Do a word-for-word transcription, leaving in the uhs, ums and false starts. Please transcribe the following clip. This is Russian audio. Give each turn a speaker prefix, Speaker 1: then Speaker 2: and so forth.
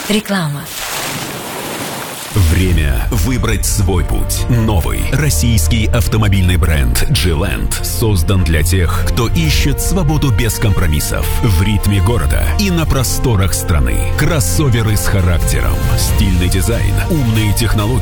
Speaker 1: Реклама.
Speaker 2: Время выбрать свой путь. Новый российский автомобильный бренд G-Land создан для тех, кто ищет свободу без компромиссов в ритме города и на просторах страны. Кроссоверы с характером, стильный дизайн, умные технологии